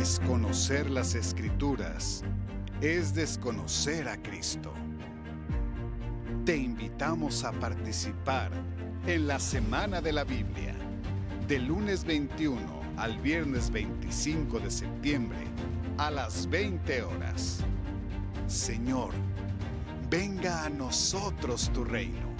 Desconocer las Escrituras es desconocer a Cristo. Te invitamos a participar en la Semana de la Biblia, del lunes 21 al viernes 25 de septiembre, a las 20 horas. Señor, venga a nosotros tu reino.